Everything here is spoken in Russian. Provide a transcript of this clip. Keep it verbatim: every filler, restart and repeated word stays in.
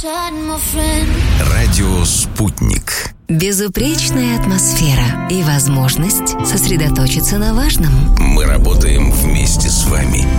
Радио «Спутник». Безупречная атмосфера и возможность сосредоточиться на важном. Мы работаем вместе с вами.